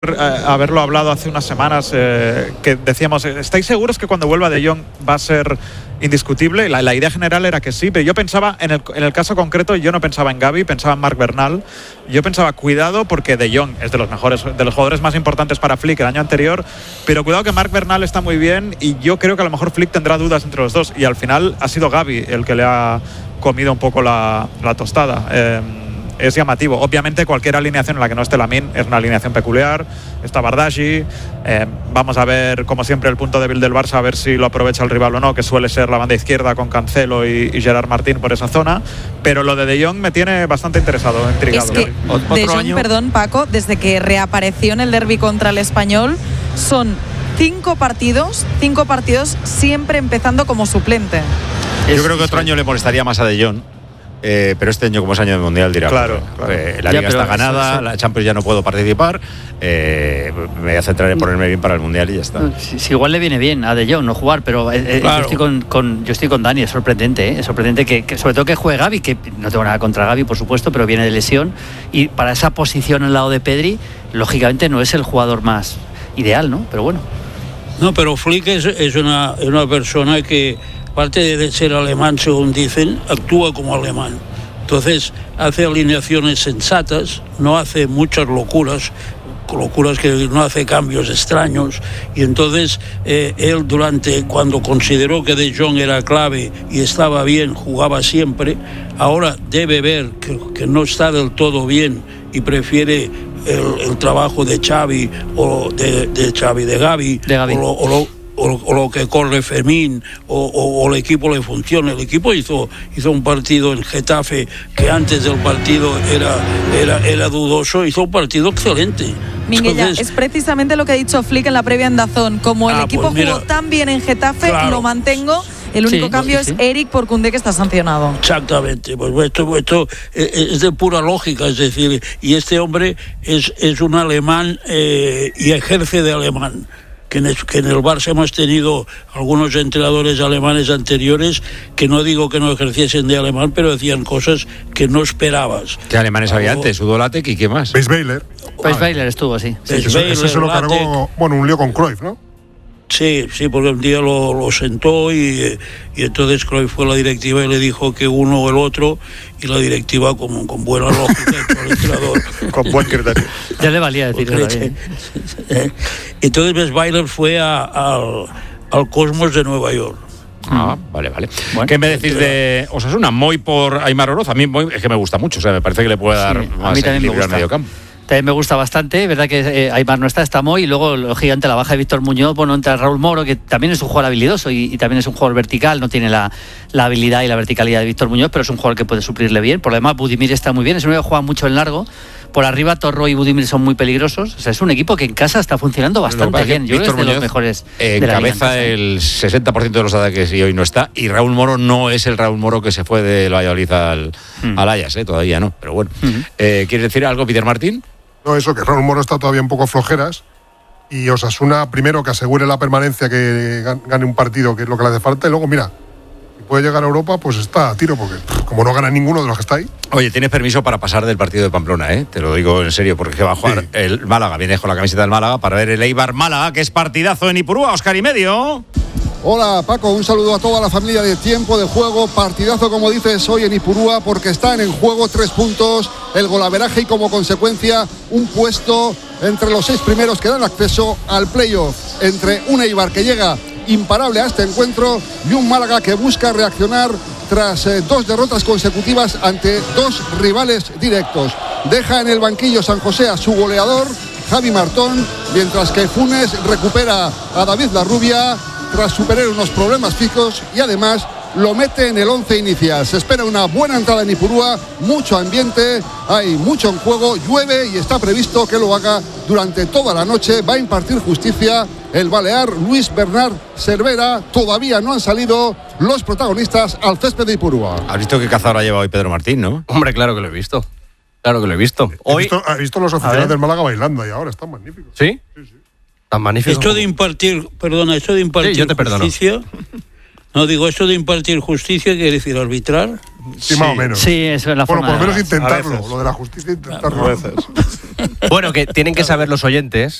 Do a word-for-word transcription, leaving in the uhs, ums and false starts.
haberlo hablado hace unas semanas, eh, que decíamos, ¿estáis seguros que cuando vuelva De Jong va a ser indiscutible? La, la idea general era que sí, pero yo pensaba, en el, en el caso concreto, yo no pensaba en Gavi, pensaba en Marc Bernal. Yo pensaba, cuidado, porque De Jong es de los mejores, de los jugadores más importantes para Flick el año anterior, pero cuidado que Marc Bernal está muy bien y yo creo que a lo mejor Flick tendrá dudas entre los dos, y al final ha sido Gavi el que le ha comido un poco la, la tostada. Eh, Es llamativo. Obviamente cualquier alineación en la que no esté Lamine es una alineación peculiar. Está Bardghji. Eh, vamos a ver, como siempre, el punto débil del Barça, a ver si lo aprovecha el rival o no, que suele ser la banda izquierda con Cancelo y, y Gerard Martín por esa zona. Pero lo de De Jong me tiene bastante interesado, intrigado. Es que De Jong, año... perdón, Paco, desde que reapareció en el derbi contra el Español, son cinco partidos, cinco partidos siempre empezando como suplente. Yo creo que otro año le molestaría más a De Jong. Eh, pero este año, como es año de mundial, dirá claro, claro. Eh, la liga ya, está ganada, eso, eso. la Champions ya no puedo participar, eh, me voy a centrar en ponerme bien para el mundial y ya está. Si, si igual le viene bien a De Jong no jugar, pero eh, claro. yo, estoy con, con, yo estoy con Dani, es sorprendente, ¿eh? es sorprendente que, que sobre todo que juegue Gavi, que no tengo nada contra Gavi, por supuesto, pero viene de lesión, y para esa posición al lado de Pedri, lógicamente no es el jugador más ideal, ¿no? Pero bueno. No, pero Flick es, es una, una persona que, aparte de ser alemán, según dicen, actúa como alemán. Entonces hace alineaciones sensatas, no hace muchas locuras, locuras que no hace cambios extraños. Y entonces eh, él, durante cuando consideró que De Jong era clave y estaba bien, jugaba siempre. Ahora debe ver que, que no está del todo bien y prefiere el, el trabajo de Xavi o de, de Xavi, de Gavi, de Gavi. o lo, o lo, O, o lo que corre Fermín o, o, o el equipo le funciona. El equipo hizo, hizo un partido en Getafe que antes del partido era, era, era dudoso, hizo un partido excelente. Minguella, Entonces, es precisamente lo que ha dicho Flick en la previa en DAZN. Como el ah, equipo pues mira, jugó tan bien en Getafe, claro, lo mantengo. El único sí, cambio sí, sí. es Eric por Koundé, que está sancionado. Exactamente, pues esto, esto es de pura lógica, es decir, y este hombre es, es un alemán eh, y ejerce de alemán. Que en, el, que en el Barça hemos tenido algunos entrenadores alemanes anteriores que no digo que no ejerciesen de alemán, pero decían cosas que no esperabas. ¿Qué alemanes había antes? Udo Lattek y qué más. Weisweiler. Weisweiler estuvo así. Sí, eso, eso se lo cargó, bueno, un lío con Cruyff, ¿no? Sí, sí, porque un día lo, lo sentó y, y entonces Cruyff fue a la directiva y le dijo que uno o el otro, y la directiva con, con buena lógica con el entrenador. Con buen criterio. Ya le valía decirlo también. ¿eh? Entonces Weisweiler fue a, a, al Cosmos de Nueva York. Ah, vale, vale. Bueno, ¿qué me decís de Osasuna? Moy por Aimar Oroz. A mí Moy es que me gusta mucho, o sea, me parece que le puede dar sí, más equilibrio al medio campo. También me gusta bastante, verdad que eh, Aimar no está, está Moy, y luego lo gigante, la baja de Víctor Muñoz, bueno, entra Raúl Moro, que también es un jugador habilidoso y, y también es un jugador vertical, no tiene la, la habilidad y la verticalidad de Víctor Muñoz, pero es un jugador que puede suplirle bien. Por lo demás, Budimir está muy bien, es un equipo que juega mucho en largo. Por arriba, Torro y Budimir son muy peligrosos. O sea, es un equipo que en casa está funcionando bastante bien. Yo creo que es de los mejores. Encabeza el sesenta por ciento de los ataques y hoy no está. Y Raúl Moro no es el Raúl Moro que se fue del Valladolid al, mm. al Ajax, ¿eh? Todavía no, pero bueno. Mm. Eh, ¿Quieres decir algo, Peter Martín? No, eso, que Raúl Moro está todavía un poco flojeras. Y Osasuna, primero, que asegure la permanencia, que gane un partido, que es lo que le hace falta. Y luego, mira, si puede llegar a Europa, pues está a tiro, porque como no gana ninguno de los que está ahí. Oye, tienes permiso para pasar del partido de Pamplona, ¿eh? Te lo digo en serio, porque va a jugar sí. el Málaga. Vienes con la camiseta del Málaga para ver el Eibar Málaga, que es partidazo en Ipurúa. Óscar y medio. Hola Paco, un saludo a toda la familia de Tiempo de Juego. Partidazo, como dices, hoy en Ipurúa, porque están en juego tres puntos, el golaveraje y como consecuencia un puesto entre los seis primeros que dan acceso al playoff, entre un Eibar que llega imparable a este encuentro y un Málaga que busca reaccionar tras eh, dos derrotas consecutivas ante dos rivales directos. Deja en el banquillo San José a su goleador, Javi Martón, mientras que Funes recupera a David Larrubia tras superar unos problemas fijos y además lo mete en el once inicial. Se espera una buena entrada en Ipurúa, mucho ambiente, hay mucho en juego, llueve y está previsto que lo haga durante toda la noche. Va a impartir justicia el balear Luis Bernard Cervera. Todavía no han salido los protagonistas al césped de Ipurúa. ¿Has visto qué cazadora lleva hoy Pedro Martín, no? Hombre, claro que lo he visto. Claro que lo he visto. Hoy... ¿He visto, ¿Has visto los oficiales del Málaga bailando y ahora están magníficos? ¿Sí? Sí, sí. Tan magnífico. Esto de impartir, perdona, esto de impartir sí, yo te justicia. No, digo, esto de impartir justicia quiere decir arbitrar. Sí, más o menos. Sí, eso es la bueno, forma. por lo menos de... intentarlo. Lo de la justicia, intentarlo. A veces. Bueno, que tienen que saber los oyentes